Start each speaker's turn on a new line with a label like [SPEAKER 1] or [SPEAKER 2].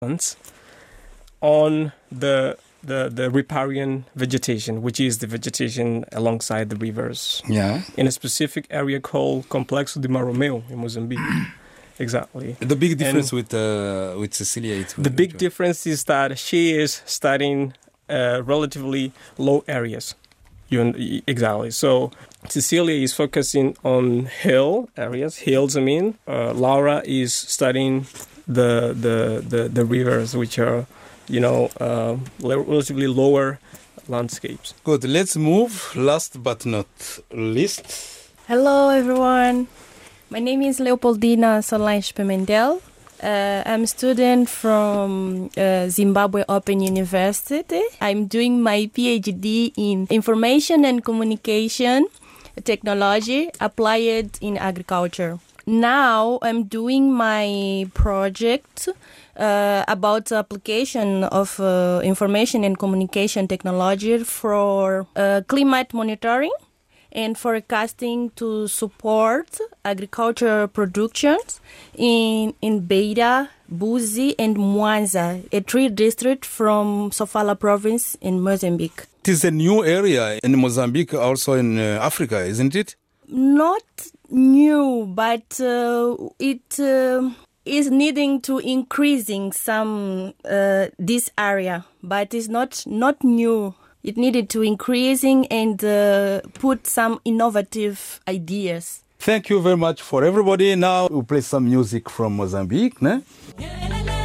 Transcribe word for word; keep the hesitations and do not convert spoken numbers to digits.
[SPEAKER 1] on the the the riparian vegetation, which is the vegetation alongside the rivers.
[SPEAKER 2] Yeah.
[SPEAKER 1] In a specific area called Complexo de Maromeu in Mozambique. Exactly.
[SPEAKER 2] The big difference
[SPEAKER 1] And
[SPEAKER 2] with uh, with Cecilia. It
[SPEAKER 1] the big difference is that she is studying uh, relatively low areas. You, exactly. So Cecilia is focusing on hill areas, hills. I mean, uh, Laura is studying the the the, the rivers, which are, you know, uh, relatively lower landscapes.
[SPEAKER 2] Good. Let's move. Last but not least.
[SPEAKER 3] Hello, everyone. My name is Leopoldina Solange Pimentel. Uh, I'm a student from uh, Zimbabwe Open University. I'm doing my PhD in Information and Communication Technology applied in agriculture. Now I'm doing my project uh, about the application of uh, information and communication technology for uh, climate monitoring and forecasting to support agricultural productions in, in Beira, Buzi, and Mwanza, a three district from Sofala province in Mozambique.
[SPEAKER 2] It is a new area in Mozambique, also in uh, Africa, isn't it?
[SPEAKER 3] Not new, but uh, it uh, is needing to increasing some uh, this area, but it's not not new. It needed to increasing and uh, put some innovative ideas.
[SPEAKER 2] Thank you very much for everybody. Now we'll play some music from Mozambique. Ne?